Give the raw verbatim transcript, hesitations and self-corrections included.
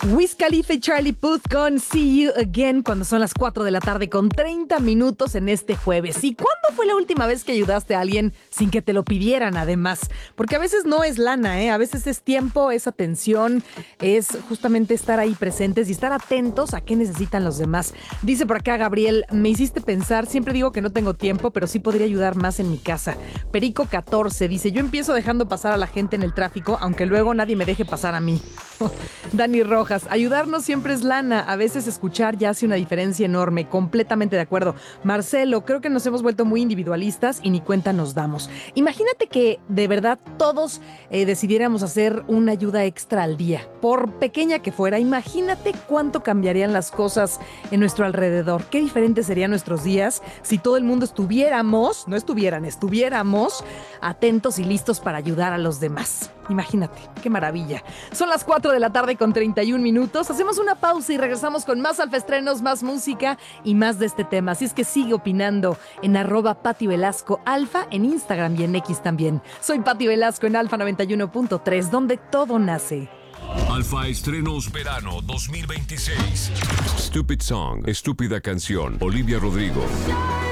Wiz Khalifa y Charlie Puth con See You Again cuando son las cuatro de la tarde con treinta minutos en este jueves. ¿Y cuándo fue la última vez que ayudaste a alguien sin que te lo pidieran además? Porque a veces no es lana, ¿eh? A veces es tiempo, es atención, es justamente estar ahí presentes y estar atentos a qué necesitan los demás. Dice por acá Gabriel, me hiciste pensar, siempre digo que no tengo tiempo, pero sí podría ayudar más en mi casa. Perico catorce dice, yo empiezo dejando pasar a la gente en el tráfico, aunque luego nadie me deje pasar a mí. Dani Rojas, ayudarnos siempre es lana, a veces escuchar ya hace una diferencia enorme, completamente de acuerdo. Marcelo, creo que nos hemos vuelto muy individualistas y ni cuenta nos damos. Imagínate que de verdad todos eh, decidiéramos hacer una ayuda extra al día, por pequeña que fuera. Imagínate cuánto cambiarían las cosas en nuestro alrededor, qué diferentes serían nuestros días si todo el mundo estuviéramos, no estuvieran, estuviéramos atentos y listos para ayudar a los demás. Imagínate, qué maravilla. Son las cuatro de la tarde con treinta y un minutos. Hacemos una pausa y regresamos con más alfaestrenos, más música y más de este tema. Así es que sigue opinando en arroba Pati Velasco Alfa, en Instagram y en X también. Soy Pati Velasco en Alfa noventa y uno punto tres, donde todo nace. Alfa Estrenos Verano dos mil veintiséis. Stupid Song, Estúpida Canción, Olivia Rodrigo.